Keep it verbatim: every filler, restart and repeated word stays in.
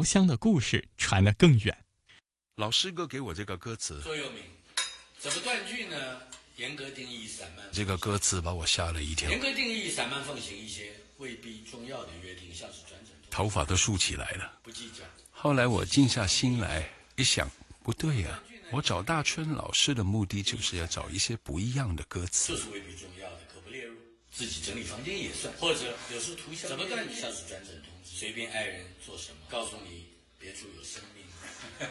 遥相的故事传得更远。 老师哥给我这个歌词座右铭，怎么断句呢？严格定义散漫， 这个歌词把我吓了一跳。 严格定义散漫奉行一些未必重要的约定，像是转诊， 头发都竖起来了。 不计较。 后来我静下心来一想，不对呀、啊，我找大春老师的目的就是要找一些不一样的歌词， 就是未必重要的，可不列入。自己整理房间也算，或者有时涂鸦，怎么断句像是转诊通知，随便爱人做什么，告诉你别处有生命。